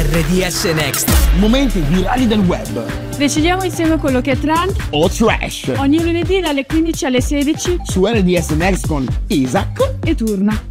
RDS Next. Momenti virali del web. Decidiamo insieme quello che è trend o trash. ogni lunedì dalle 15 alle 16 Su RDS Next con Isaac e Turna.